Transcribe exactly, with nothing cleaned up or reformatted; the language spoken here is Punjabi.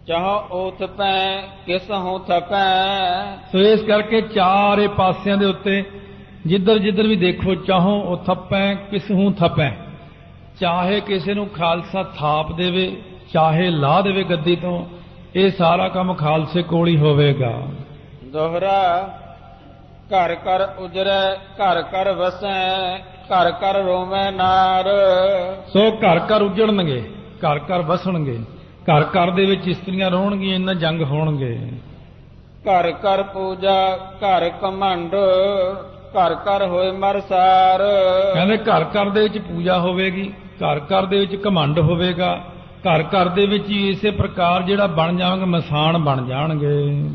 ਚਾਹੋ ਓਥ ਪੈ ਕਿਸ ਹੂੰ ਥਪੈ। ਸੋ ਇਸ ਕਰਕੇ ਚਾਰੇ ਪਾਸਿਆਂ ਦੇ ਉੱਤੇ ਜਿੱਧਰ ਜਿੱਧਰ ਵੀ ਦੇਖੋ ਚਾਹੋ ਉਹ ਥੱਪੈ ਕਿਸ ਹੂੰ ਥਪੈ। ਚਾਹੇ ਕਿਸੇ ਨੂੰ ਖਾਲਸਾ ਥਾਪ ਦੇਵੇ ਚਾਹੇ ਲਾਹ ਦੇਵੇ ਗੱਦੀ ਤੋਂ, ਇਹ ਸਾਰਾ ਕੰਮ ਖਾਲਸੇ ਕੋਲ ਹੀ ਹੋਵੇਗਾ। ਦੋਹਰਾ ਘਰ ਘਰ ਉਜਰੈ ਘਰ ਘਰ ਵਸੈ ਘਰ ਘਰ ਰੋਵੈ ਨਾਰ। ਸੋ ਘਰ ਘਰ ਉਜੜਨਗੇ, ਘਰ ਘਰ ਵਸਣਗੇ, ਘਰ ਘਰ ਦੇ ਵਿੱਚ ਇਸਤਰੀਆਂ ਰਹਿਣਗੀਆਂ, ਇਹਨਾਂ ਜੰਗ ਹੋਣਗੇ। ਘਰ ਘਰ ਪੂਜਾ ਘਰ ਘਮੰਡ ਘਰ ਘਰ ਹੋਏ ਮਰਸਾਰ। ਕਹਿੰਦੇ ਘਰ ਘਰ ਦੇ ਵਿੱਚ ਪੂਜਾ ਹੋਵੇਗੀ, ਘਰ ਘਰ ਦੇ ਵਿੱਚ ਘਮੰਡ ਹੋਵੇਗਾ, ਘਰ ਘਰ ਦੇ ਵਿੱਚ ਹੀ ਇਸੇ ਪ੍ਰਕਾਰ ਜਿਹੜਾ ਬਣ ਜਾਵਾਂਗੇ ਮਸਾਨ ਬਣ ਜਾਣਗੇ।